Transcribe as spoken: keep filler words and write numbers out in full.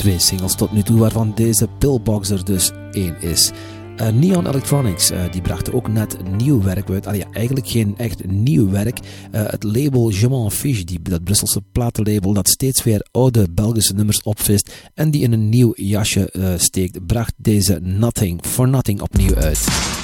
twee singles tot nu toe, waarvan deze Pillbox er dus één is. Uh, Neon Electronics, uh, die brachten ook net nieuw werk uit. Allee, ja, eigenlijk geen echt nieuw werk. Uh, het label Je m'en fiche, die, dat Brusselse platenlabel dat steeds weer oude Belgische nummers opvist en die in een nieuw jasje uh, steekt, bracht deze Nothing for Nothing opnieuw uit.